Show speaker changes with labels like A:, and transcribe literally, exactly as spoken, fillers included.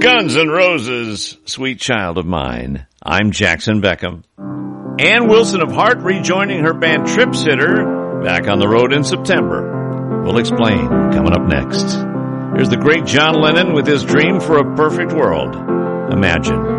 A: Guns N' Roses, Sweet Child of Mine. I'm Jackson Beckham. Ann Wilson of Heart rejoining her band Trip Sitter, back on the road in September. We'll explain coming up next. Here's the great John Lennon with his dream for a perfect world. Imagine.